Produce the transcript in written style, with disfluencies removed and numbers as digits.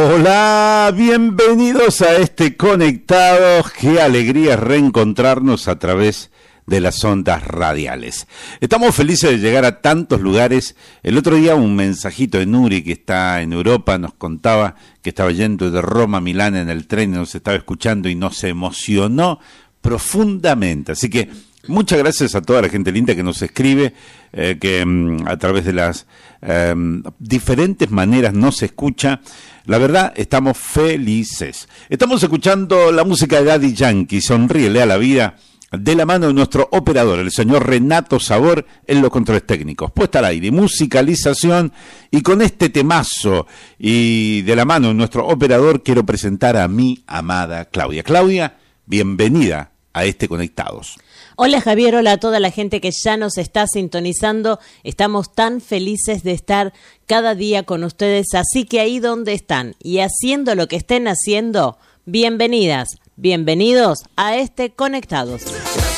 Hola, bienvenidos a este Conectados. Qué alegría reencontrarnos a través de las ondas radiales. Estamos felices de llegar a tantos lugares. El otro día un mensajito de Nuri, que está en Europa, nos contaba que estaba yendo de Roma a Milán en el tren y nos estaba escuchando y nos emocionó profundamente. Así que muchas gracias a toda la gente linda que nos escribe, que a través de las diferentes maneras nos escucha. La verdad, estamos felices. Estamos escuchando la música de Daddy Yankee, Sonríele a la vida, de la mano de nuestro operador, el señor Renato Sabor, en los controles técnicos. Puesta al aire, musicalización, y con este temazo y de la mano de nuestro operador quiero presentar a mi amada Claudia. Claudia, bienvenida a este Conectados. Hola Javier, hola a toda la gente que ya nos está sintonizando. Estamos tan felices de estar cada día con ustedes, así que ahí donde están y haciendo lo que estén haciendo, bienvenidas, bienvenidos a este Conectados.